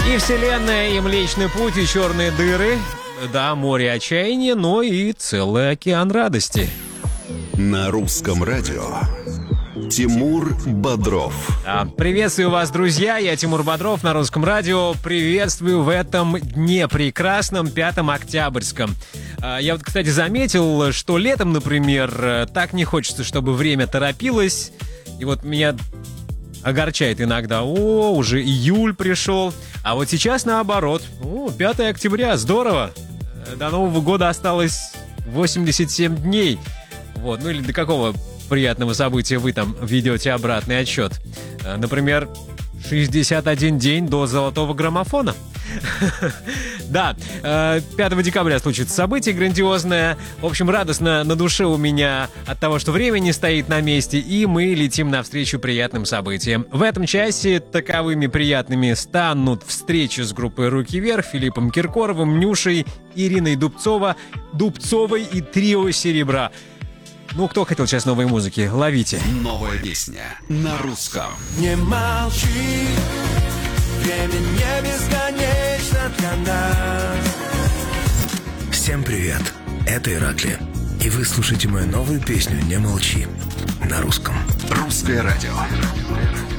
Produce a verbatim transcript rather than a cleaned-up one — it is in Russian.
И Вселенная, и Млечный Путь, и черные дыры. Да, море отчаяния, но и целый океан радости. На русском радио Тимур Бодров. Да, приветствую вас, друзья, я Тимур Бодров на русском радио. Приветствую в этом дне прекрасном, пятом октябрьском. Я вот, кстати, заметил, что летом, например, так не хочется, чтобы время торопилось. И вот меня огорчает иногда: о, уже июль пришел. А вот сейчас наоборот. О, пятое октября, здорово. До Нового года осталось восемьдесят семь дней. Вот, ну или до какого приятного события вы там ведете обратный отсчет? Например, шестьдесят один день до золотого граммофона. Да, пятого декабря случится событие грандиозное. В общем, радостно на душе у меня от того, что время не стоит на месте, и мы летим навстречу приятным событиям. В этом часе таковыми приятными станут встречи с группой «Руки вверх», Филиппом Киркоровым, Нюшей, Ириной Дубцова, Дубцовой и трио «Серебра». Ну, кто хотел сейчас новой музыки? Ловите. Новая песня на русском. Не молчи, время не бесконечно для нас. Всем привет, это Иракли. И вы слушаете мою новую песню «Не молчи» на русском. Русское радио.